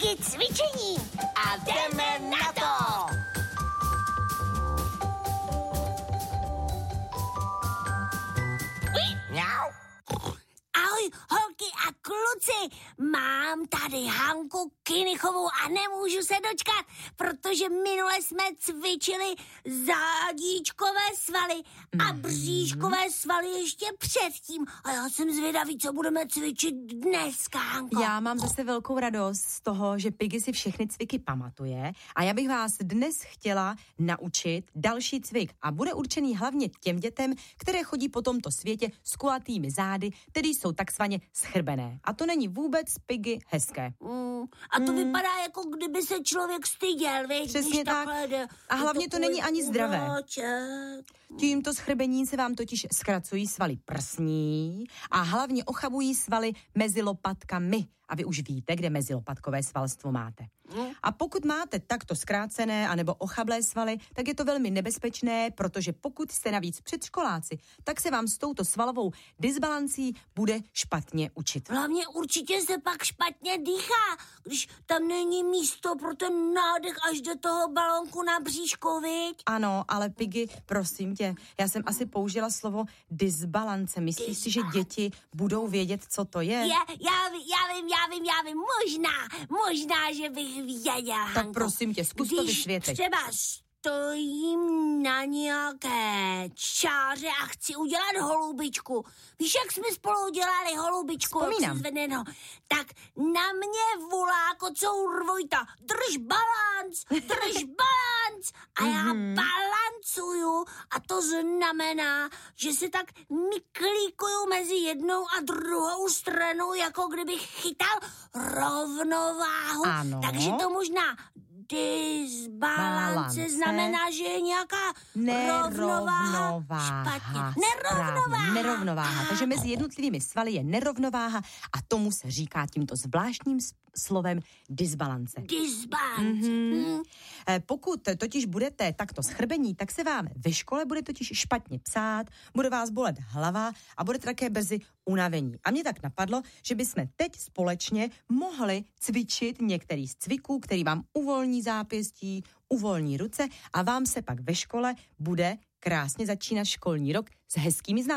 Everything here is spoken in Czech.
Piggy cvičení a jdeme na to! Mňau. Ahoj, holky a kluci, mám tady Hanku Kinichovou a nemůžu se dočkat, protože minule jsme cvičili zádíčkové svaly a bříškové svaly ještě předtím. A já jsem zvědavý, co budeme cvičit dneska, Hanko. Já mám zase velkou radost z toho, že Piggy si všechny cviky pamatuje a já bych vás dnes chtěla naučit další cvik a bude určený hlavně těm dětem, které chodí po tomto světě s kulatými zády, tedy jsou takzvaně schrbené. A to není vůbec, Piggy, hezké. A to vypadá, jako kdyby se člověk styděl, víš? Přesně tak. A hlavně to není ani zdravé. Tímto schrbením se vám totiž zkracují svaly prsní a hlavně ochabují svaly mezi lopatkami. A vy už víte, kde mezilopatkové svalstvo máte. A pokud máte takto zkrácené anebo ochablé svaly, tak je to velmi nebezpečné, protože pokud jste navíc předškoláci, tak se vám s touto svalovou dysbalancí bude špatně učit. Hlavně určitě se pak špatně dýchá, když tam není místo pro ten nádech až do toho balónku na bříšku, viď? Ano, ale Piggy, prosím tě, já jsem asi použila slovo dysbalance. Myslíš si, že děti budou vědět, co to je? Já vím, možná, že bych věděla, Hanko. Tak prosím tě, zkus to vysvětlit. Třeba stojím na nějaké čáře a chci udělat holubičku. Víš, jak jsme spolu udělali holubičku? Vzpomínám. Tak na mě volá kocour Vojta. Drž balanc. A já balancuju a to znamená, že se tak myklíkuju mezi jednou a druhou stranou, jako kdybych chytal rovnováhu. Ano. Takže to možná dysbalance znamená, že je nějaká rovnováha špatně. Nerovnováha. Takže mezi jednotlivými svaly je nerovnováha a tomu se říká tímto zvláštním slovem dysbalance. Pokud totiž budete takto schrbení, tak se vám ve škole bude totiž špatně psát, bude vás bolet hlava a budete také brzy unavení. A mě tak napadlo, že bychom teď společně mohli cvičit některý z cviků, který vám uvolní zápěstí, uvolní ruce a vám se pak ve škole bude krásně začínat školní rok s hezkými